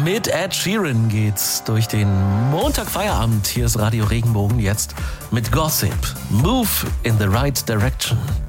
Mit Ed Sheeran geht's durch den Montagfeierabend. Hier ist Radio Regenbogen jetzt mit Gossip. Move in the right direction.